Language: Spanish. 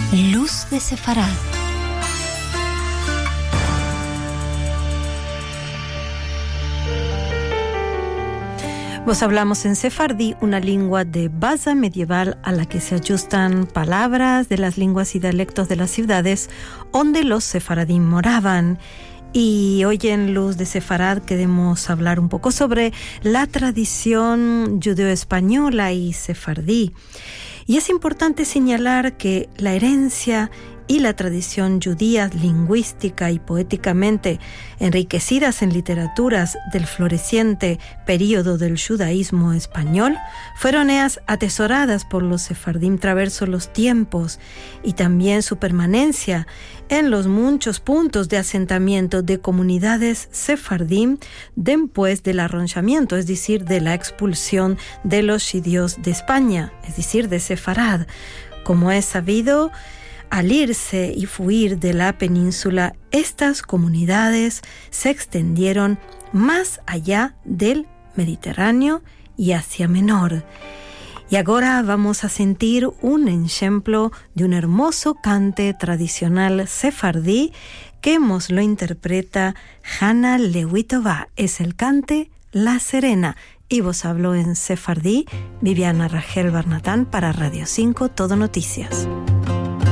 Luz de Sefarad. Vos hablamos en sefardí, una lengua de base medieval a la que se ajustan palabras de las lenguas y dialectos de las ciudades donde los sefaradín moraban. Y hoy en Luz de Sefarad queremos hablar un poco sobre la tradición judeo-española y sefardí. Y es importante señalar que la herencia y la tradición judía lingüística y poéticamente enriquecidas en literaturas del floreciente período del judaísmo español fueron ellas atesoradas por los sefardim traverso los tiempos, y también su permanencia en los muchos puntos de asentamiento de comunidades sefardim después del arronchamiento, es decir, de la expulsión de los judíos de España, es decir, de Sefarad. Como es sabido, al irse y fuir de la península, estas comunidades se extendieron más allá del Mediterráneo y Asia Menor. Y ahora vamos a sentir un ejemplo de un hermoso cante tradicional sefardí que nos lo interpreta Hannah Lewitova. Es el cante La Serena. Y vos habló en sefardí Viviana Rangel Barnatán para Radio 5 Todo Noticias.